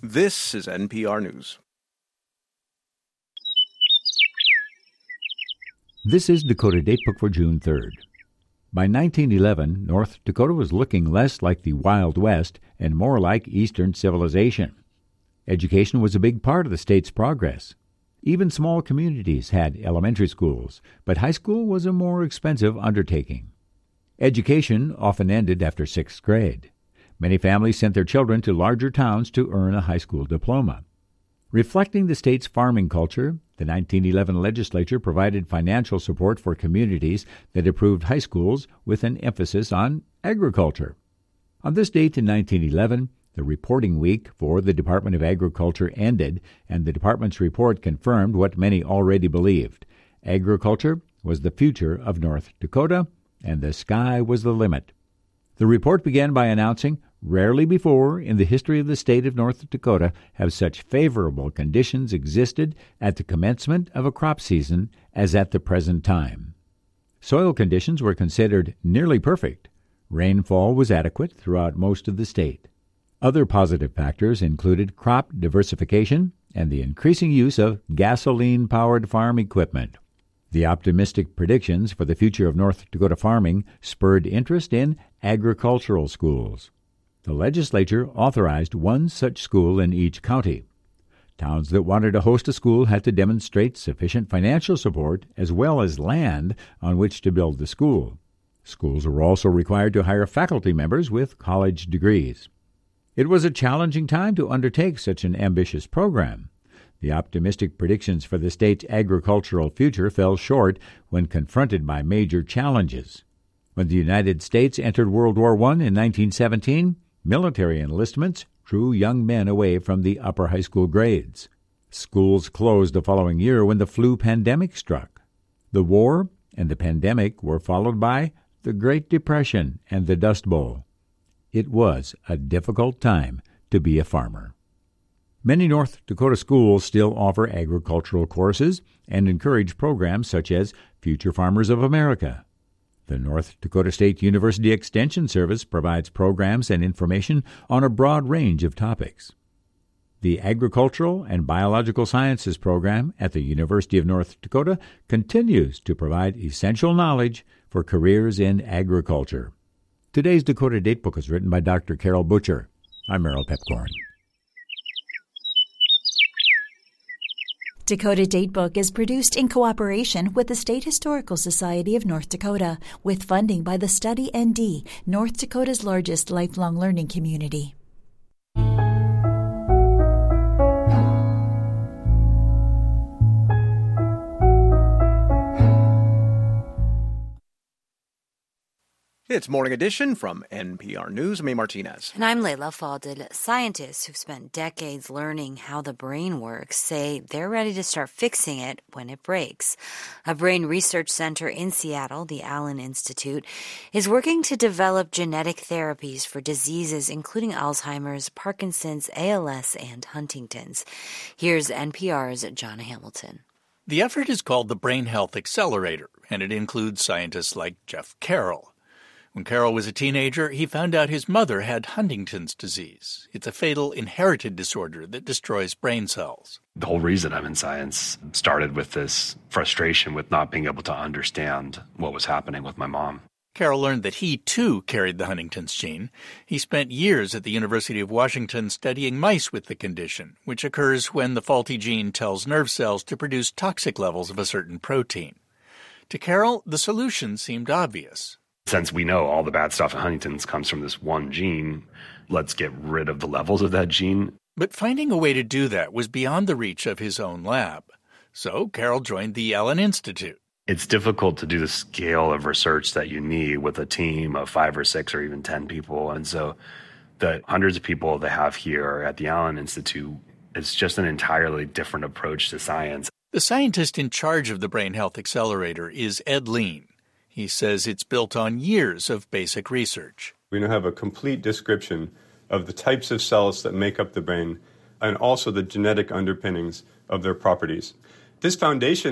This is NPR News. This is Dakota Datebook for June 3rd. By 1911, North Dakota was looking less like the Wild West and more like Eastern civilization. Education was a big part of the state's progress. Even small communities had elementary schools, but high school was a more expensive undertaking. Education often ended after sixth grade. Many families sent their children to larger towns to earn a high school diploma. Reflecting the state's farming culture, the 1911 legislature provided financial support for communities that approved high schools with an emphasis on agriculture. On this date in 1911, the reporting week for the Department of Agriculture ended, and the department's report confirmed what many already believed. Agriculture was the future of North Dakota, and the sky was the limit. The report began by announcing, rarely before in the history of the state of North Dakota have such favorable conditions existed at the commencement of a crop season as at the present time. Soil conditions were considered nearly perfect. Rainfall was adequate throughout most of the state. Other positive factors included crop diversification and the increasing use of gasoline-powered farm equipment. The optimistic predictions for the future of North Dakota farming spurred interest in agricultural schools. The legislature authorized one such school in each county. Towns that wanted to host a school had to demonstrate sufficient financial support as well as land on which to build the school. Schools were also required to hire faculty members with college degrees. It was a challenging time to undertake such an ambitious program. The optimistic predictions for the state's agricultural future fell short when confronted by major challenges. When the United States entered World War I in 1917, military enlistments drew young men away from the upper high school grades. Schools closed the following year when the flu pandemic struck. The war and the pandemic were followed by the Great Depression and the Dust Bowl. It was a difficult time to be a farmer. Many North Dakota schools still offer agricultural courses and encourage programs such as Future Farmers of America. The North Dakota State University Extension Service provides programs and information on a broad range of topics. The Agricultural and Biological Sciences program at the University of North Dakota continues to provide essential knowledge for careers in agriculture. Today's Dakota Datebook is written by Dr. Carol Butcher. I'm Merrill Pepcorn. Dakota Datebook is produced in cooperation with the State Historical Society of North Dakota, with funding by the Study ND, North Dakota's largest lifelong learning community. It's Morning Edition from NPR News. I'm A. Martinez. And I'm Leila Fadel. Scientists who've spent decades learning how the brain works say they're ready to start fixing it when it breaks. A brain research center in Seattle, the Allen Institute, is working to develop genetic therapies for diseases including Alzheimer's, Parkinson's, ALS, and Huntington's. Here's NPR's Jonna Hamilton. The effort is called the Brain Health Accelerator, and it includes scientists like Jeff Carroll. When Carroll was a teenager, he found out his mother had Huntington's disease. It's a fatal inherited disorder that destroys brain cells. The whole reason I'm in science started with this frustration with not being able to understand what was happening with my mom. Carroll learned that he, too, carried the Huntington's gene. He spent years at the University of Washington studying mice with the condition, which occurs when the faulty gene tells nerve cells to produce toxic levels of a certain protein. To Carroll, the solution seemed obvious. Since we know all the bad stuff in Huntington's comes from this one gene, let's get rid of the levels of that gene. But finding a way to do that was beyond the reach of his own lab. So Carroll joined the Allen Institute. It's difficult to do the scale of research that you need with a team of 5 or 6 or even 10 people. And so the hundreds of people they have here at the Allen Institute is just an entirely different approach to science. The scientist in charge of the Brain Health Accelerator is Ed Lean. He says it's built on years of basic research. We now have a complete description of the types of cells that make up the brain and also the genetic underpinnings of their properties. This foundation